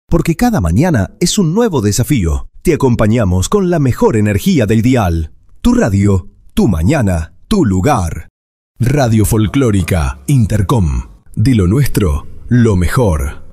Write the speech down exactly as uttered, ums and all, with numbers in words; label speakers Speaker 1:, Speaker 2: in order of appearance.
Speaker 1: Porque cada mañana es un nuevo desafío. Te acompañamos con la mejor energía del dial. Tu radio, tu mañana, tu lugar. Radio Folclórica Intercom. De lo nuestro, lo mejor.